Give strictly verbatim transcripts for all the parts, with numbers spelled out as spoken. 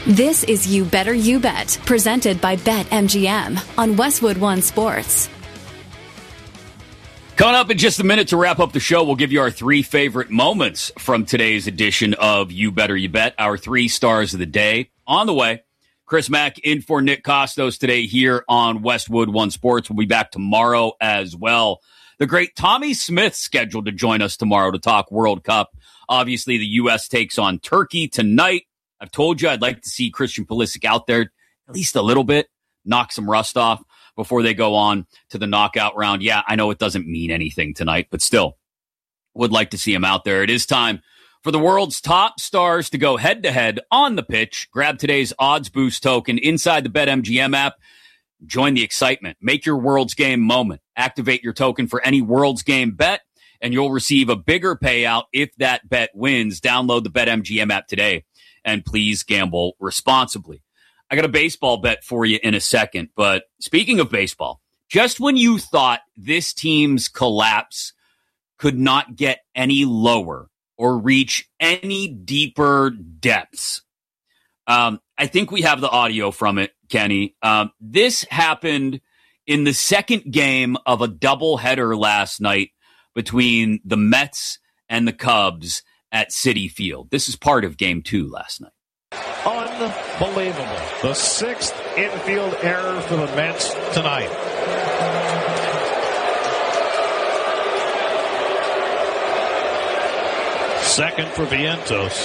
This is You Better You Bet, presented by BetMGM on Westwood One Sports. Coming up in just a minute to wrap up the show, we'll give you our three favorite moments from today's edition of You Better You Bet, our three stars of the day. On the way, Chris Mack in for Nick Costos today here on Westwood One Sports. We'll be back tomorrow as well. The great Tommy Smith scheduled to join us tomorrow to talk World Cup. Obviously, the U S takes on Turkey tonight. I've told you I'd like to see Christian Pulisic out there at least a little bit, knock some rust off before they go on to the knockout round. Yeah, I know it doesn't mean anything tonight, but still would like to see him out there. It is time for the world's top stars to go head-to-head on the pitch. Grab today's Odds Boost token inside the BetMGM app. Join the excitement. Make your World's Game moment. Activate your token for any World's Game bet, and you'll receive a bigger payout if that bet wins. Download the BetMGM app today. And please gamble responsibly. I got a baseball bet for you in a second, but speaking of baseball, just when you thought this team's collapse could not get any lower or reach any deeper depths, um, I think we have the audio from it, Kenny. Um, this happened in the second game of a doubleheader last night between the Mets and the Cubs at Citi Field. This is part of game two last night. Unbelievable. The sixth infield error for the Mets tonight. Second for Vientos.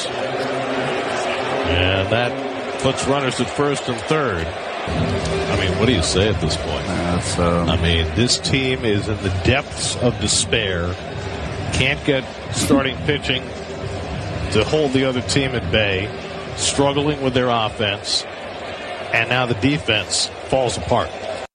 And that puts runners at first and third. I mean, what do you say at this point? That's, um... I mean, this team is in the depths of despair. Can't get starting pitching to hold the other team at bay, struggling with their offense, and now the defense falls apart.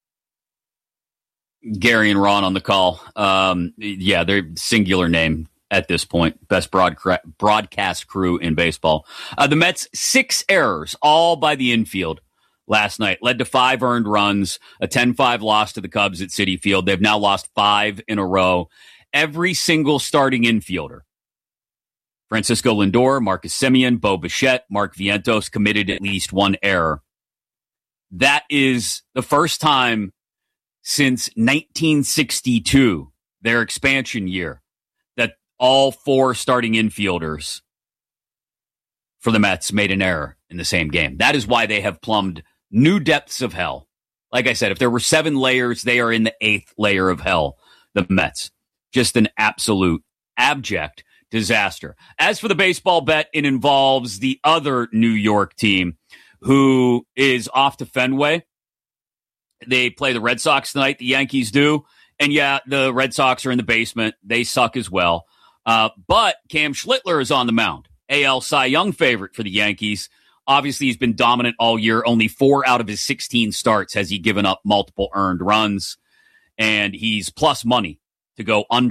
Gary and Ron on the call. Um, yeah, they're singular name at this point. Best broad, broadcast crew in baseball. Uh, the Mets, six errors, all by the infield last night. Led to five earned runs, a ten five loss to the Cubs at Citi Field. They've now lost five in a row. Every single starting infielder, Francisco Lindor, Marcus Semien, Bo Bichette, Mark Vientos, committed at least one error. That is the first time since nineteen sixty-two, their expansion year, that all four starting infielders for the Mets made an error in the same game. That is why they have plumbed new depths of hell. Like I said, if there were seven layers, they are in the eighth layer of hell, the Mets. Just an absolute abject disaster. As for the baseball bet, it involves the other New York team who is off to Fenway. They play the Red Sox tonight. The Yankees do. And yeah, the Red Sox are in the basement. They suck as well. Uh, but Cam Schlittler is on the mound. A L Cy Young favorite for the Yankees. Obviously, he's been dominant all year. Only four out of his sixteen starts has he given up multiple earned runs. And he's plus money to go under